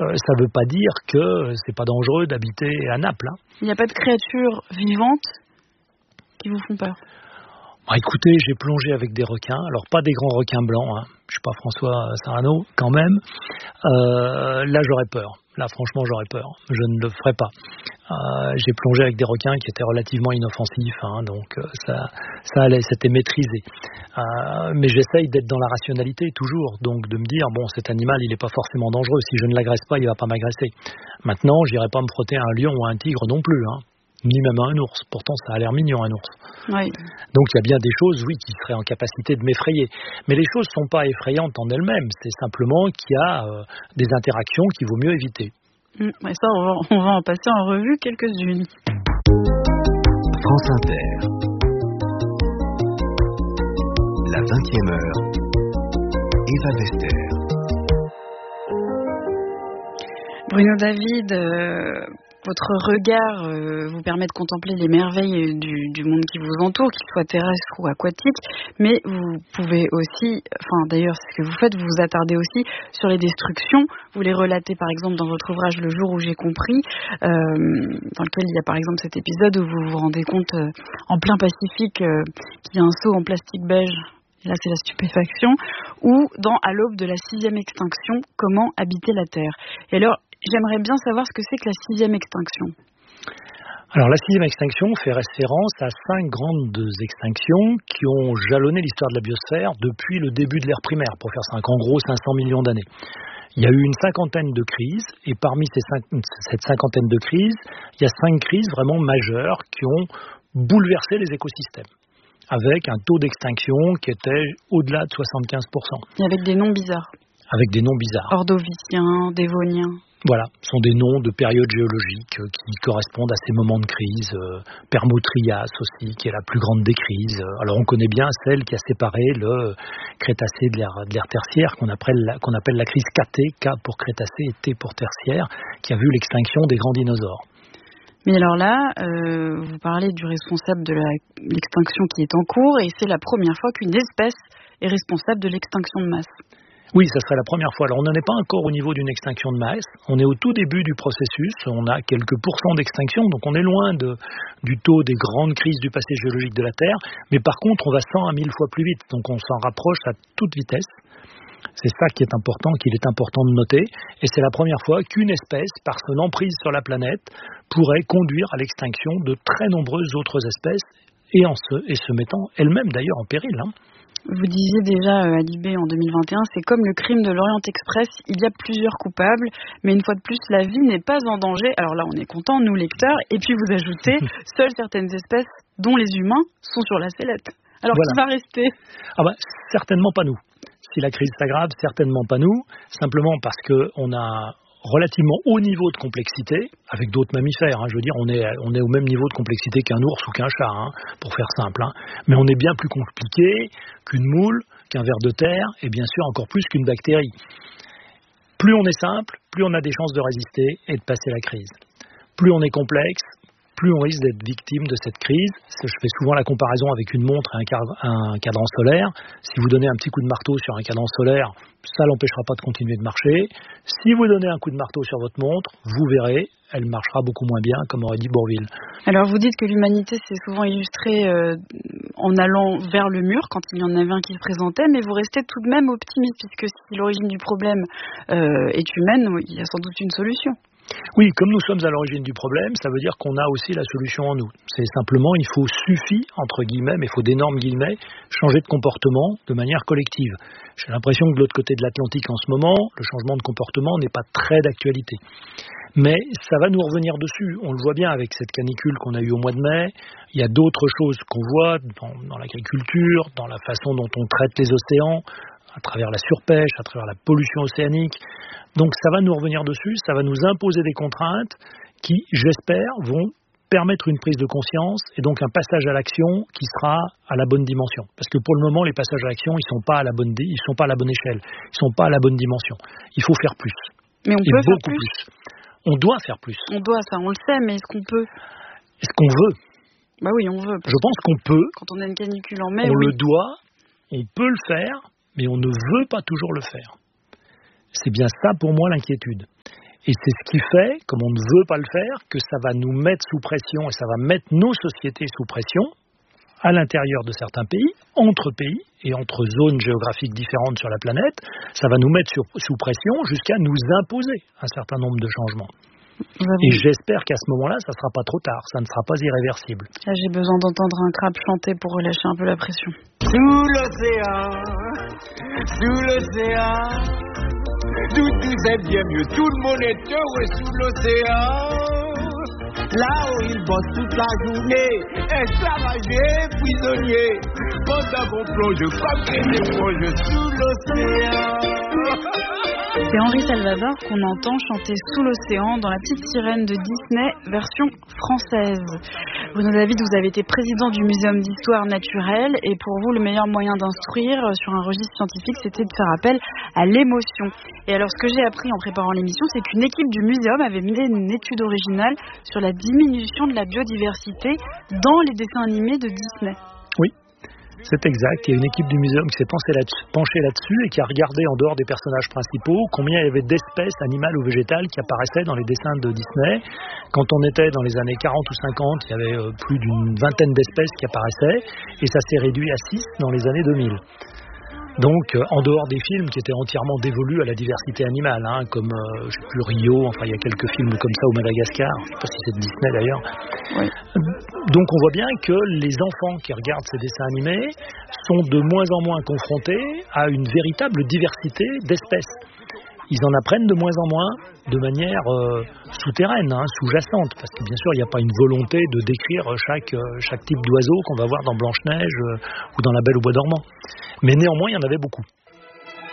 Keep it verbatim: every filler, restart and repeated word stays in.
euh, ça ne veut pas dire que c'est pas dangereux d'habiter à Naples. Hein. Il n'y a pas de créatures vivantes qui vous font peur? Bah, écoutez, j'ai plongé avec des requins, alors pas des grands requins blancs, hein. Je suis pas François Sarano quand même. Euh, là, j'aurais peur. Là, franchement, j'aurais peur. Je ne le ferai pas. Euh, j'ai plongé avec des requins qui étaient relativement inoffensifs, hein, donc euh, ça, ça allait, c'était maîtrisé. Euh, mais j'essaye d'être dans la rationalité toujours, donc de me dire bon, cet animal, il n'est pas forcément dangereux. Si je ne l'agresse pas, il va pas m'agresser. Maintenant, j'irai pas me frotter à un lion ou à un tigre non plus, hein, ni même à un ours. Pourtant, ça a l'air mignon, un ours. Oui. Donc il y a bien des choses, oui, qui seraient en capacité de m'effrayer. Mais les choses ne sont pas effrayantes en elles-mêmes. C'est simplement qu'il y a euh, des interactions qu'il vaut mieux éviter. Mmh, et ça, on va, on va en passer en revue quelques-unes. France Inter. La vingtième heure. Eva Wester. Bruno David, euh, votre regard euh, vous permet de contempler les merveilles du, du monde qui vous entoure, qu'il soit terrestre ou aquatique, mais vous pouvez aussi, enfin d'ailleurs c'est ce que vous faites, vous vous attardez aussi sur les destructions. Vous les relatez par exemple dans votre ouvrage Le jour où j'ai compris, euh, dans lequel il y a par exemple cet épisode où vous vous rendez compte euh, en plein Pacifique euh, qu'il y a un seau en plastique beige. Là, c'est la stupéfaction. Ou dans À l'aube de la sixième extinction, comment habiter la Terre. Et alors, j'aimerais bien savoir ce que c'est que la sixième extinction. Alors, la sixième extinction fait référence à cinq grandes extinctions qui ont jalonné l'histoire de la biosphère depuis le début de l'ère primaire, pour faire cinq, en gros cinq cents millions d'années. Il y a eu une cinquantaine de crises, et parmi ces cinq, cette cinquantaine de crises, il y a cinq crises vraiment majeures qui ont bouleversé les écosystèmes, avec un taux d'extinction qui était au-delà de soixante-quinze pour cent. Et avec des noms bizarres. Avec des noms bizarres. Ordovicien, Dévonien. Voilà, ce sont des noms de périodes géologiques qui correspondent à ces moments de crise. Euh, Permo-Trias aussi, qui est la plus grande des crises. Alors on connaît bien celle qui a séparé le Crétacé de l'ère, de l'ère tertiaire, qu'on appelle, la, qu'on appelle la crise K T, K pour Crétacé et T pour tertiaire, qui a vu l'extinction des grands dinosaures. Mais alors là, euh, vous parlez du responsable de la, l'extinction qui est en cours, et c'est la première fois qu'une espèce est responsable de l'extinction de masse. Oui, ça serait la première fois. Alors, on n'en est pas encore au niveau d'une extinction de masse. On est au tout début du processus. On a quelques pourcents d'extinction, donc on est loin de, du taux des grandes crises du passé géologique de la Terre. Mais par contre, on va cent à mille fois plus vite. Donc, on s'en rapproche à toute vitesse. C'est ça qui est important, qu'il est important de noter. Et c'est la première fois qu'une espèce, par son emprise sur la planète, pourrait conduire à l'extinction de très nombreuses autres espèces, et, en se, et se mettant elle-même d'ailleurs en péril. Hein. Vous disiez déjà à Libé en deux mille vingt et un, c'est comme le crime de l'Orient Express, il y a plusieurs coupables, mais une fois de plus, la vie n'est pas en danger. Alors là, on est contents, nous lecteurs, et puis vous ajoutez, seules certaines espèces, dont les humains, sont sur la sellette. Alors voilà. Qui va rester ? Ah bah, certainement pas nous. Si la crise s'aggrave, certainement pas nous, simplement parce qu'on a relativement haut niveau de complexité, avec d'autres mammifères, hein, je veux dire, on est, on est au même niveau de complexité qu'un ours ou qu'un chat, hein, pour faire simple, hein, mais on est bien plus compliqué qu'une moule, qu'un ver de terre, et bien sûr encore plus qu'une bactérie. Plus on est simple, plus on a des chances de résister et de passer la crise. Plus on est complexe, plus on risque d'être victime de cette crise. Je fais souvent la comparaison avec une montre et un, cadre, un cadran solaire. Si vous donnez un petit coup de marteau sur un cadran solaire, ça ne l'empêchera pas de continuer de marcher. Si vous donnez un coup de marteau sur votre montre, vous verrez, elle marchera beaucoup moins bien, comme aurait dit Bourvil. Alors vous dites que l'humanité s'est souvent illustrée euh, en allant vers le mur, quand il y en avait un qui se présentait, mais vous restez tout de même optimiste, puisque si l'origine du problème euh, est humaine, il y a sans doute une solution. Oui, comme nous sommes à l'origine du problème, ça veut dire qu'on a aussi la solution en nous. C'est simplement, il faut suffit, entre guillemets, mais il faut d'énormes guillemets, changer de comportement de manière collective. J'ai l'impression que de l'autre côté de l'Atlantique en ce moment, le changement de comportement n'est pas très d'actualité. Mais ça va nous revenir dessus. On le voit bien avec cette canicule qu'on a eue au mois de mai. Il y a d'autres choses qu'on voit dans, dans l'agriculture, dans la façon dont on traite les océans, à travers la surpêche, à travers la pollution océanique. Donc ça va nous revenir dessus, ça va nous imposer des contraintes qui, j'espère, vont permettre une prise de conscience et donc un passage à l'action qui sera à la bonne dimension. Parce que pour le moment, les passages à l'action, ils sont pas à la bonne, ils sont pas à la bonne échelle, ils sont pas à la bonne dimension. Il faut faire plus. Mais on et peut faire beaucoup plus. plus. On doit faire plus. On doit, ça, on le sait, mais est-ce qu'on peut ? Est-ce qu'on veut ? Bah oui, on veut. Je pense qu'on peut. Quand on a une canicule en mai, on oui. le doit, on peut le faire, mais on ne veut pas toujours le faire. C'est bien ça pour moi l'inquiétude. Et c'est ce qui fait, comme on ne veut pas le faire, que ça va nous mettre sous pression et ça va mettre nos sociétés sous pression à l'intérieur de certains pays, entre pays et entre zones géographiques différentes sur la planète. Ça va nous mettre sur, sous pression jusqu'à nous imposer un certain nombre de changements. Et j'espère qu'à ce moment-là, ça ne sera pas trop tard, ça ne sera pas irréversible. Là, j'ai besoin d'entendre un crabe chanter pour relâcher un peu la pression. Sous l'océan, sous l'océan, tout, tout est bien mieux, tout le monde est heureux sous l'océan. Là où ils bossent toute la journée, esclavagés, prisonniers, pendant qu'on plonge comme des éponges sous l'océan. C'est Henri Salvador qu'on entend chanter Sous l'océan dans La Petite Sirène de Disney, version française. Bruno David, vous avez été président du Muséum d'histoire naturelle et pour vous, le meilleur moyen d'instruire sur un registre scientifique, c'était de faire appel à l'émotion. Et alors, ce que j'ai appris en préparant l'émission, c'est qu'une équipe du muséum avait mené une étude originale sur la diminution de la biodiversité dans les dessins animés de Disney. Oui. C'est exact. Il y a une équipe du muséum qui s'est penchée là-dessus, penchée là-dessus et qui a regardé en dehors des personnages principaux combien il y avait d'espèces animales ou végétales qui apparaissaient dans les dessins de Disney. Quand on était dans les années quarante ou cinquante, il y avait plus d'une vingtaine d'espèces qui apparaissaient et ça s'est réduit à six dans les années deux mille. Donc, euh, en dehors des films qui étaient entièrement dévolus à la diversité animale, hein, comme, euh, je sais plus, Rio, enfin, il y a quelques films comme ça au Madagascar, je sais pas si c'est de Disney d'ailleurs. Oui. Donc, on voit bien que les enfants qui regardent ces dessins animés sont de moins en moins confrontés à une véritable diversité d'espèces. Ils en apprennent de moins en moins de manière euh, souterraine, hein, sous-jacente, parce que bien sûr il n'y a pas une volonté de décrire chaque, euh, chaque type d'oiseau qu'on va voir dans Blanche-Neige euh, ou dans La Belle au bois dormant. Mais néanmoins il y en avait beaucoup.